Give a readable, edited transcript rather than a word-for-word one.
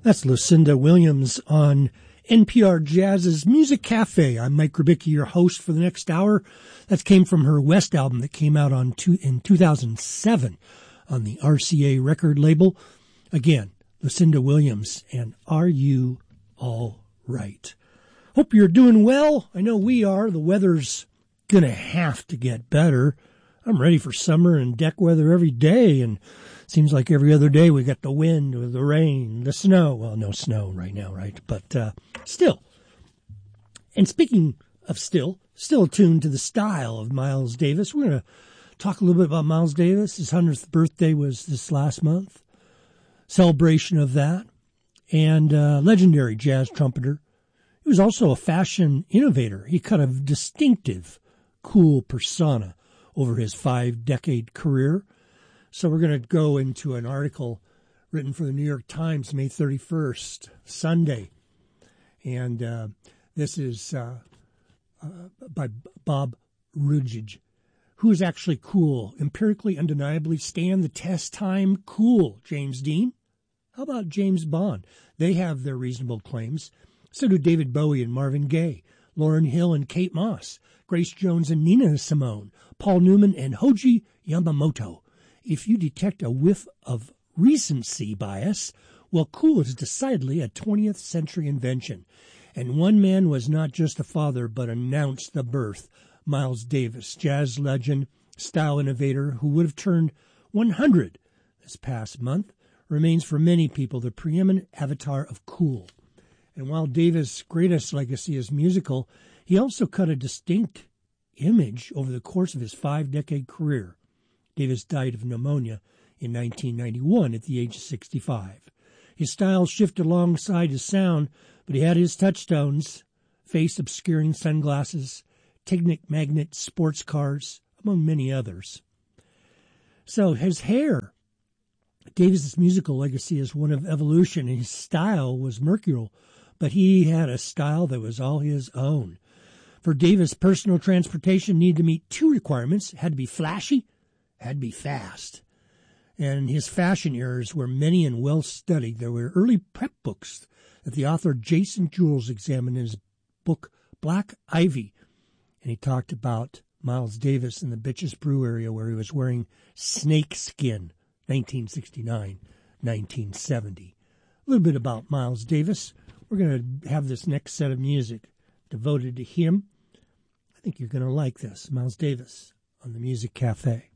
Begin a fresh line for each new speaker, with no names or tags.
That's Lucinda Williams on NPR Jazz's Music Cafe. I'm Mike Grabicki, your host for the next hour. That came from her West album that came out in 2007 on the RCA record label. Again, Lucinda Williams, and Are You All Right? Hope you're doing well. I know we are. The weather's going to have to get better. I'm ready for summer and deck weather every day, and seems like every other day we got the wind or the rain, the snow. Well, no snow right now, right? But still. And speaking of still tuned to the style of Miles Davis, we're going to talk a little bit about Miles Davis. His 100th birthday was this last month. Celebration of that. And legendary jazz trumpeter. He was also a fashion innovator. He cut a distinctive, cool persona over his 5-decade career. So we're going to go into an article written for the New York Times, May 31st, Sunday. And this is by Bob Rugich, who is actually cool, empirically, undeniably, stand the test time, cool. James Dean? How about James Bond? They have their reasonable claims. So do David Bowie and Marvin Gaye, Lauryn Hill and Kate Moss, Grace Jones and Nina Simone, Paul Newman and Hoji Yamamoto. If you detect a whiff of recency bias, well, cool is decidedly a 20th century invention. And one man was not just the father, but announced the birth. Miles Davis, jazz legend, style innovator, who would have turned 100 this past month, remains for many people the preeminent avatar of cool. And while Davis' greatest legacy is musical, he also cut a distinct image over the course of his 5-decade career. Davis died of pneumonia in 1991 at the age of 65. His style shifted alongside his sound, but he had his touchstones: face-obscuring sunglasses, Technic magnet sports cars, among many others. So his hair. Davis's musical legacy is one of evolution, and his style was mercurial, but he had a style that was all his own. For Davis, personal transportation needed to meet two requirements: it had to be flashy, had to be fast. And his fashion errors were many and well studied. There were early prep books that the author Jason Jules examined in his book Black Ivy. And he talked about Miles Davis in the Bitches Brew area where he was wearing snake skin, 1969, 1970. A little bit about Miles Davis. We're going to have this next set of music devoted to him. I think you're going to like this. Miles Davis on the Music Cafe.